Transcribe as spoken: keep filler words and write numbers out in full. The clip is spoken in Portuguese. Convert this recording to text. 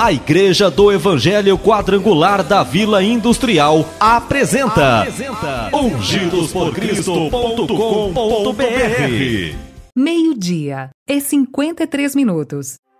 A Igreja do Evangelho Quadrangular da Vila Industrial apresenta, apresenta ungidos por cristo ponto com ponto br. Meio-dia e cinquenta e três minutos.